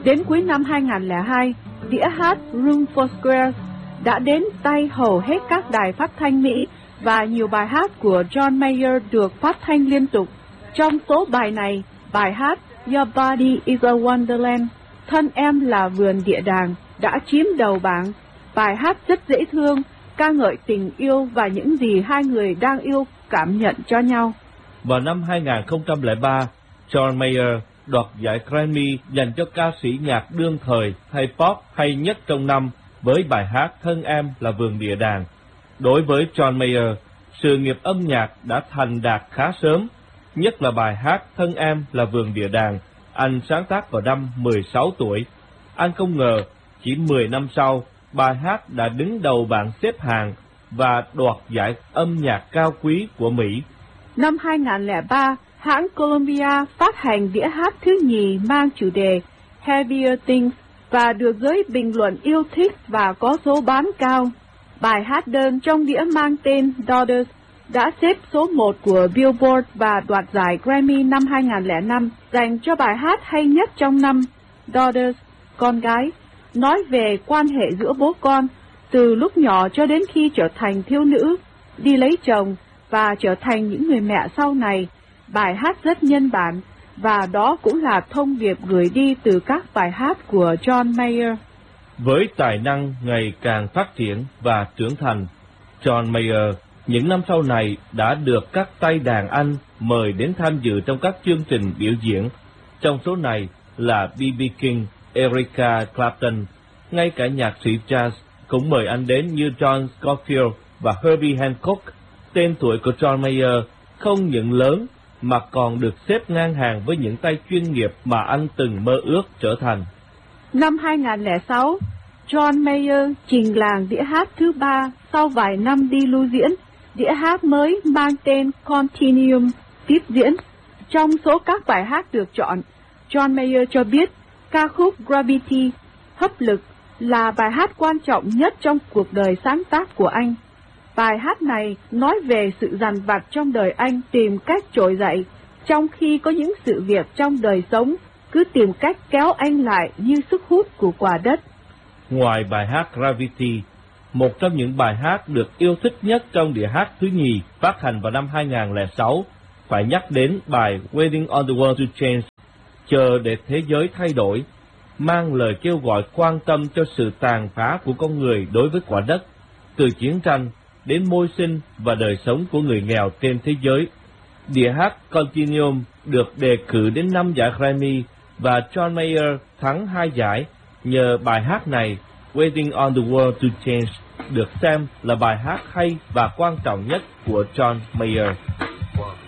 Đến cuối năm 2002, đĩa hát Room for Squares đã đến tay hầu hết các đài phát thanh Mỹ và nhiều bài hát của John Mayer được phát thanh liên tục. Trong số bài này, bài hát Your Body is a Wonderland, Thân Em là Vườn Địa Đàng đã chiếm đầu bảng. Bài hát rất dễ thương, ca ngợi tình yêu và những gì hai người đang yêu cảm nhận cho nhau. Vào năm 2003, John Mayer đoạt giải Grammy dành cho ca sĩ nhạc đương thời hay pop hay nhất trong năm với bài hát Thân Em là Vườn Địa Đàng. Đối với John Mayer, sự nghiệp âm nhạc đã thành đạt khá sớm, nhất là bài hát Thân Em là Vườn Địa Đàng, anh sáng tác vào năm 16 tuổi. Anh không ngờ, chỉ 10 năm sau, bài hát đã đứng đầu bảng xếp hạng và đoạt giải âm nhạc cao quý của Mỹ. Năm 2003, hãng Columbia phát hành đĩa hát thứ nhì mang chủ đề Heavier Things và được giới bình luận yêu thích và có số bán cao. Bài hát đơn trong đĩa mang tên Daughters đã xếp số 1 của Billboard và đoạt giải Grammy năm 2005 dành cho bài hát hay nhất trong năm. Daughters, con gái, nói về quan hệ giữa bố con từ lúc nhỏ cho đến khi trở thành thiếu nữ, đi lấy chồng và trở thành những người mẹ sau này. Bài hát rất nhân bản và đó cũng là thông điệp gửi đi từ các bài hát của John Mayer. Với tài năng ngày càng phát triển và trưởng thành, John Mayer những năm sau này đã được các tay đàn anh mời đến tham dự trong các chương trình biểu diễn. Trong số này là B.B. King, Erica Clapton, ngay cả nhạc sĩ jazz cũng mời anh đến như John Scofield và Herbie Hancock. Tên tuổi của John Mayer không những lớn mà còn được xếp ngang hàng với những tay chuyên nghiệp mà anh từng mơ ước trở thành. Năm 2006, John Mayer trình làng đĩa hát thứ 3 sau vài năm đi lưu diễn. Đĩa hát mới mang tên Continuum tiếp diễn. Trong số các bài hát được chọn, John Mayer cho biết ca khúc Gravity, Hấp lực, là bài hát quan trọng nhất trong cuộc đời sáng tác của anh. Bài hát này nói về sự dằn vặt trong đời anh tìm cách trỗi dậy, trong khi có những sự việc trong đời sống cứ tìm cách kéo anh lại như sức hút của quả đất. Ngoài bài hát Gravity, một trong những bài hát được yêu thích nhất trong đĩa hát thứ nhì phát hành vào năm 2006, phải nhắc đến bài Waiting on the World to Change, chờ để thế giới thay đổi, mang lời kêu gọi quan tâm cho sự tàn phá của con người đối với quả đất, từ chiến tranh đến môi sinh và đời sống của người nghèo trên thế giới. Đĩa hát Continuum được đề cử đến 5 giải Grammy và John Mayer thắng 2 giải. Nhờ bài hát này, Waiting on the World to Change được xem là bài hát hay và quan trọng nhất của John Mayer.